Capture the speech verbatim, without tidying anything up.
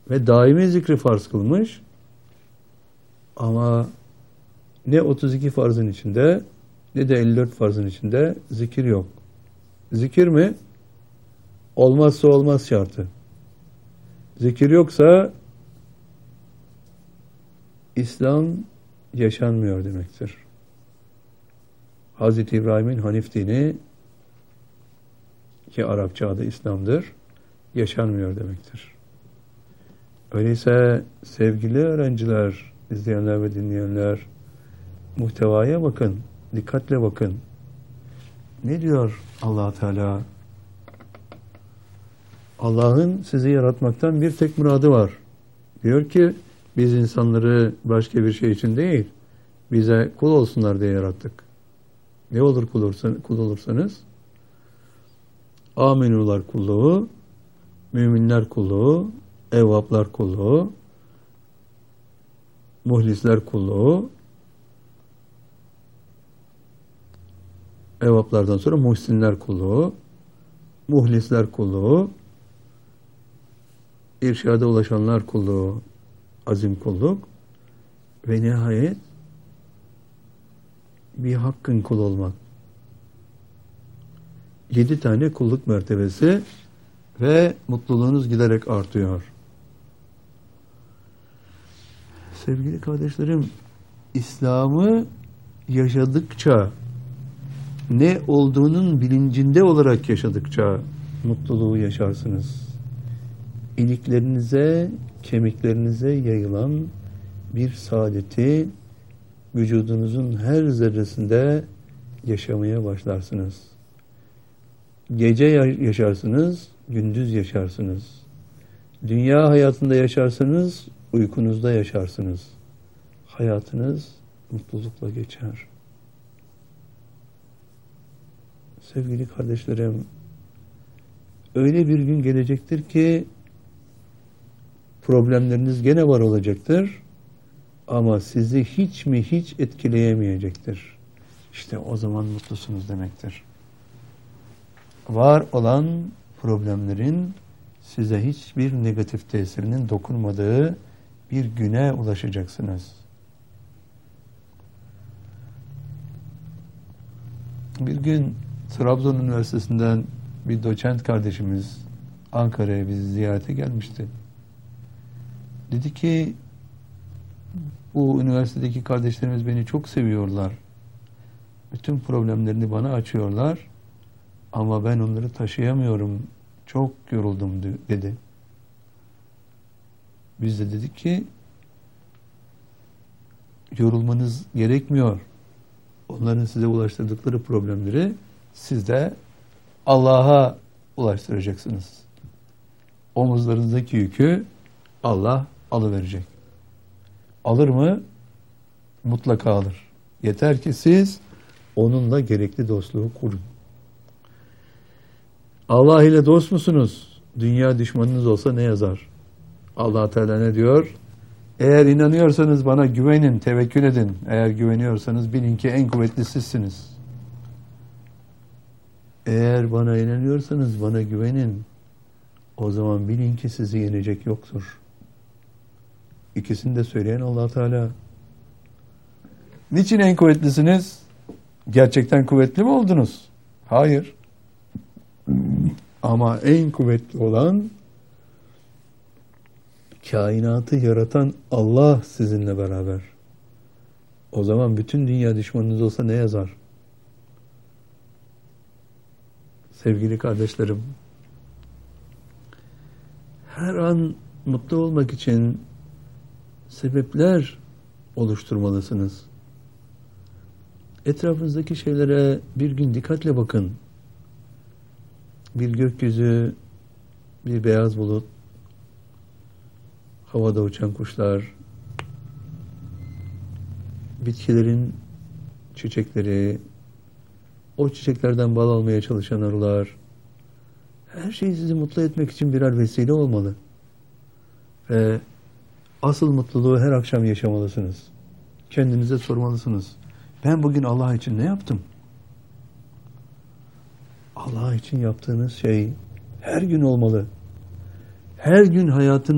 ve daimi zikri farz kılmış. Ama ne otuz iki farzın içinde ne de elli dört farzın içinde zikir yok. Zikir mi? Olmazsa olmaz şartı. Zikir yoksa İslam yaşanmıyor demektir. Hazreti İbrahim'in Hanif dini, ki Arapça adı İslam'dır, yaşanmıyor demektir. Öyleyse sevgili öğrenciler, izleyenler ve dinleyenler, muhtevaya bakın, dikkatle bakın. Ne diyor Allah Teala? Allah'ın sizi yaratmaktan bir tek muradı var. Diyor ki, biz insanları başka bir şey için değil, bize kul olsunlar diye yarattık. Ne olur kul, olursan, kul olursanız? Aminular kulluğu, müminler kulluğu, evvaplar kulluğu, muhlisler kulluğu, evvaplardan sonra muhsinler kulluğu, muhlisler kulluğu, irşada ulaşanlar kulluğu, azim kulluk ve nihayet bir hakkın kul olmak. Yedi tane kulluk mertebesi ve mutluluğunuz giderek artıyor. Sevgili kardeşlerim, İslam'ı yaşadıkça, ne olduğunun bilincinde olarak yaşadıkça mutluluğu yaşarsınız. İliklerinize, kemiklerinize yayılan bir saadeti vücudunuzun her zerresinde yaşamaya başlarsınız. Gece yaşarsınız, gündüz yaşarsınız. Dünya hayatında yaşarsanız, uykunuzda yaşarsınız. Hayatınız mutlulukla geçer. Sevgili kardeşlerim, öyle bir gün gelecektir ki problemleriniz gene var olacaktır ama sizi hiç mi hiç etkileyemeyecektir. İşte o zaman mutlusunuz demektir. Var olan problemlerin size hiçbir negatif tesirinin dokunmadığı bir güne ulaşacaksınız. Bir gün Trabzon Üniversitesi'nden bir doçent kardeşimiz Ankara'ya bizi ziyarete gelmişti. Dedi ki, bu üniversitedeki kardeşlerimiz beni çok seviyorlar. Bütün problemlerini bana açıyorlar. Ama ben onları taşıyamıyorum. Çok yoruldum dedi. Biz de dedik ki, yorulmanız gerekmiyor. Onların size ulaştırdıkları problemleri siz de Allah'a ulaştıracaksınız. Omuzlarınızdaki yükü Allah alıverecek. Alır mı? Mutlaka alır. Yeter ki siz onunla gerekli dostluğu kurun. Allah ile dost musunuz? Dünya düşmanınız olsa ne yazar? Allah Teala ne diyor? Eğer inanıyorsanız bana güvenin, tevekkül edin. Eğer güveniyorsanız bilin ki en kuvvetli sizsiniz. Eğer bana inanıyorsanız bana güvenin. O zaman bilin ki sizi yenecek yoktur. İkisini de söyleyen Allah Teala. Niçin en kuvvetlisiniz? Gerçekten kuvvetli mi oldunuz? Hayır. Ama en kuvvetli olan, kainatı yaratan Allah sizinle beraber. O zaman bütün dünya düşmanınız olsa ne yazar? Sevgili kardeşlerim, her an mutlu olmak için sebepler oluşturmalısınız. Etrafınızdaki şeylere bir gün dikkatle bakın. Bir gökyüzü, bir beyaz bulut, havada uçan kuşlar, bitkilerin çiçekleri, o çiçeklerden bal almaya çalışan arılar, her şey sizi mutlu etmek için birer vesile olmalı. Ve asıl mutluluğu her akşam yaşamalısınız. Kendinize sormalısınız. Ben bugün Allah için ne yaptım? Allah için yaptığınız şey her gün olmalı. Her gün hayatın